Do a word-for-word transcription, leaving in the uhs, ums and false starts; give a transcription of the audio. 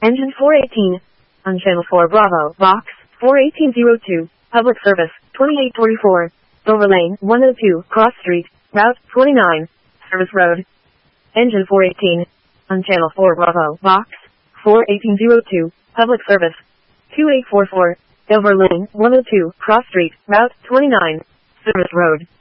Engine four eighteen. On Channel four Bravo, Box four eighteen oh two. Public Service, twenty-eight forty-four. Silver Lane, one oh two, Cross Street, Route twenty-nine. Service Road. Engine four eighteen. On Channel four Bravo, Box four eighteen oh two. Public Service, twenty-eight forty-four. Silver Lane, one oh two, Cross Street, Route twenty-nine. Service Road.